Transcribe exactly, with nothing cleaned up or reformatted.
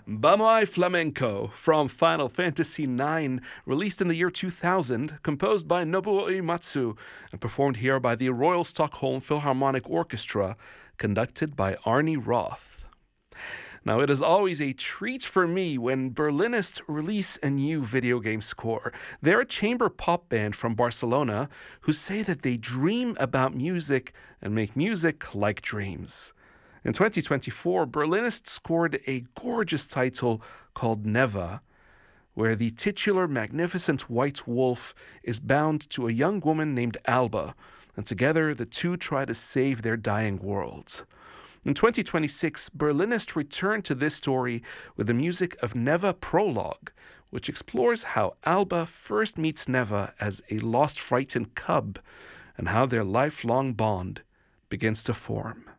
Bamai Flamenco from Final Fantasy nine, released in the year two thousand, composed by Nobuo Uematsu, and performed here by the Royal Stockholm Philharmonic Orchestra, conducted by Arnie Roth. Now, it is always a treat for me when Berlinists release a new video game score. They're a chamber pop band from Barcelona who say that they dream about music and make music like dreams. In twenty twenty-four, Berlinists scored a gorgeous title called Neva, where the titular magnificent white wolf is bound to a young woman named Alba, and together the two try to save their dying world. In twenty twenty-six, Berlinist returned to this story with the music of Neva Prologue, which explores how Alba first meets Neva as a lost, frightened cub, and how their lifelong bond begins to form.